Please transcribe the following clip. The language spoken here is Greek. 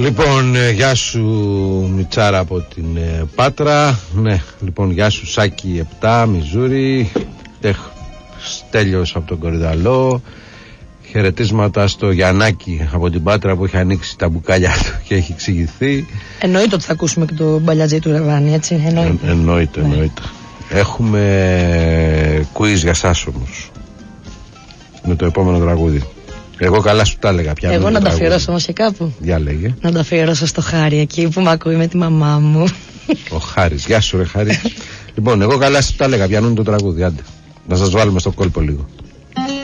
Λοιπόν, γεια σου Μιτσάρα από την Πάτρα. Ναι, λοιπόν, γεια σου Σάκη 7, Μιζούρι. Στέλιος από τον Κορυδαλό. Χαιρετίσματα στο Γιαννάκη από την Πάτρα που έχει ανοίξει τα μπουκάλια του και έχει εξηγηθεί. Εννοείται ότι θα ακούσουμε και το μπαλιατζή του Ρεβάνη, έτσι. Εννοείται. Έχουμε quiz για σας όμως. Με το επόμενο τραγούδι. Εγώ καλά σου τα έλεγα πια. Εγώ να τα αφιερώσω όμως και κάπου. Διάλεγε. Να τα αφιερώσω στο Χάρη εκεί που με ακούει με τη μαμά μου. Ο Χάρης, γεια σου ρε Χάρη. Λοιπόν, εγώ καλά σου τα έλεγα, πιανούν το τραγούδι. Άντε, να σας βάλουμε στο κόλπο λίγο.